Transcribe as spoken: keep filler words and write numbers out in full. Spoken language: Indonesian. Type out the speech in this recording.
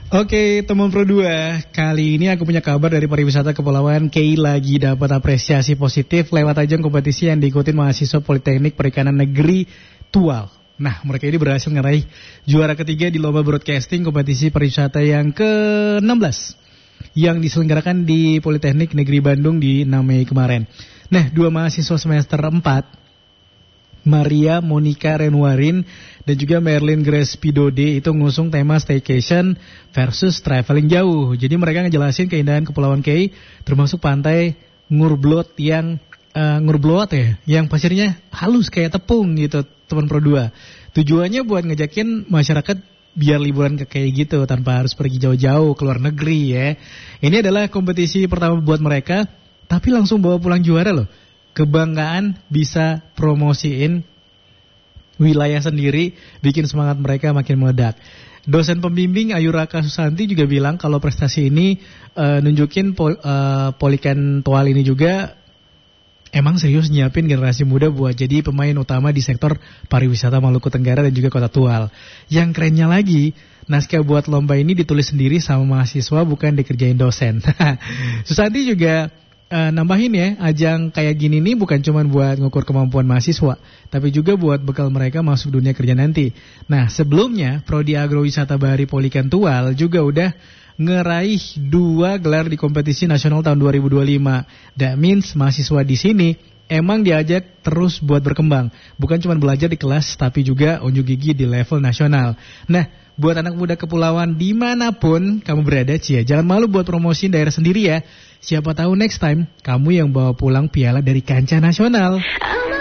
Oke, teman Pro dua, kali ini aku punya kabar dari pariwisata Kepulauan Kei lagi dapat apresiasi positif lewat ajang kompetisi yang diikutin mahasiswa Politeknik Perikanan Negeri Tual. Nah, mereka ini berhasil meraih juara ketiga di lomba broadcasting kompetisi pariwisata yang ke enam belas yang diselenggarakan di Politeknik Negeri Bandung di enam Mei kemarin. Nah, dua mahasiswa semester empat, Maria Monica Renwarin dan juga Merlin Grace Pidode itu ngusung tema staycation versus traveling jauh. Jadi mereka ngejelasin keindahan Kepulauan Kei termasuk pantai Ngurblot yang uh, Ngurblot ya, yang pasirnya halus kayak tepung gitu, teman Pro dua. Tujuannya buat ngejakin masyarakat biar liburan ke Kei gitu tanpa harus pergi jauh-jauh ke luar negeri ya. Ini adalah kompetisi pertama buat mereka, tapi langsung bawa pulang juara loh. Kebanggaan bisa promosiin wilayah sendiri, bikin semangat mereka makin meledak. Dosen pembimbing Ayu Raka Susanti juga bilang kalau prestasi ini uh, nunjukin pol, uh, Polikan Tual ini juga emang serius nyiapin generasi muda buat jadi pemain utama di sektor pariwisata Maluku Tenggara dan juga Kota Tual. Yang kerennya lagi, naskah buat lomba ini ditulis sendiri sama mahasiswa, bukan dikerjain dosen. Susanti juga Uh, nambahin ya, ajang kayak gini nih bukan cuma buat ngukur kemampuan mahasiswa, tapi juga buat bekal mereka masuk dunia kerja nanti. Nah, sebelumnya Prodi Agrowisata Bahari Polikan Tual juga udah ngeraih dua gelar di kompetisi nasional tahun dua ribu dua puluh lima. That means mahasiswa di sini emang diajak terus buat berkembang, bukan cuma belajar di kelas, tapi juga unjuk gigi di level nasional. Nah, buat anak muda kepulauan dimanapun kamu berada, Cia, jangan malu buat promosiin daerah sendiri ya. Siapa tahu next time kamu yang bawa pulang piala dari kancah nasional.